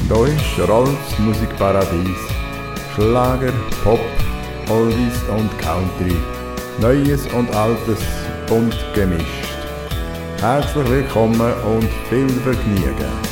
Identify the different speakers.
Speaker 1: Hier ist Rolfs Musikparadies. Schlager, Pop, Oldies und Country. Neues und Altes bunt gemischt. Herzlich willkommen und viel Vergnügen.